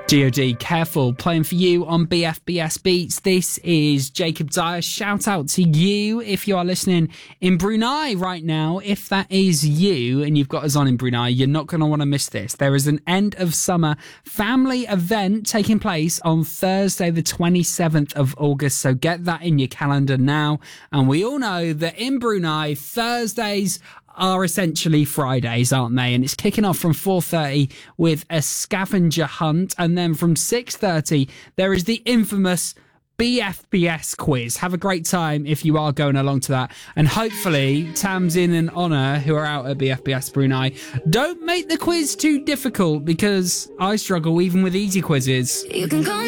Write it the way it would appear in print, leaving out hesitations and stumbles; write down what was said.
God, Careful, playing for you on BFBS Beats. This is Jacob Dyer. Shout out to you if you are listening in Brunei right now. If that is you and you've got us on in Brunei, you're not going to want to miss this. There is an end of summer family event taking place on Thursday, the 27th of August. So get that in your calendar now. And we all know that in Brunei, Thursdays are essentially Fridays, aren't they? And it's kicking off from 4:30 with a scavenger hunt. And then from 6:30, there is the infamous BFBS quiz. Have a great time if you are going along to that. And hopefully, Tamzin and Honor, who are out at BFBS Brunei, don't make the quiz too difficult, because I struggle even with easy quizzes. You can call